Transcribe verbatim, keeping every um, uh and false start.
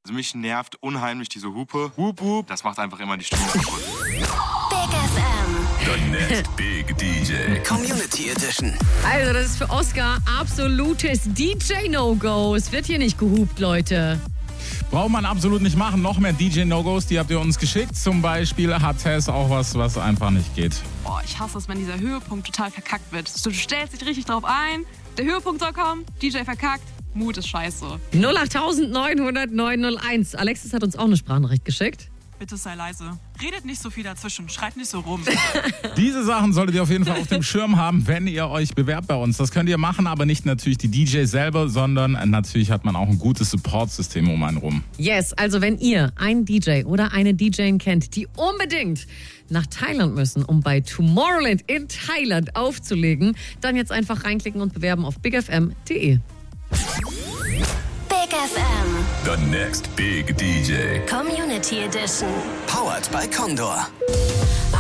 Also mich nervt unheimlich diese Hupe. Hup, hup. Das macht einfach immer die Stimmung kaputt. Big F M. The next big D J. Community Edition. Also, das ist für Oscar absolutes D J-No-Go. Es wird hier nicht gehupt, Leute. Braucht man absolut nicht machen. Noch mehr D J-No-Gos, die habt ihr uns geschickt. Zum Beispiel hat Tess auch was, was einfach nicht geht. Boah, ich hasse es, wenn dieser Höhepunkt total verkackt wird. Du stellst dich richtig drauf ein, der Höhepunkt soll kommen, D J verkackt, Mut ist scheiße. null acht neun null null neun null eins. Alexis hat uns auch eine Sprachnachricht geschickt. Bitte sei leise. Redet nicht so viel dazwischen, schreit nicht so rum. Diese Sachen solltet ihr auf jeden Fall auf dem Schirm haben, wenn ihr euch bewerbt bei uns. Das könnt ihr machen, aber nicht natürlich die D Js selber, sondern natürlich hat man auch ein gutes Support-System um einen rum. Yes, also wenn ihr einen D J oder eine D J kennt, die unbedingt nach Thailand müssen, um bei Tomorrowland in Thailand aufzulegen, dann jetzt einfach reinklicken und bewerben auf big f m punkt d e. Big F M. The next big D J. Community Edition. Powered by Condor.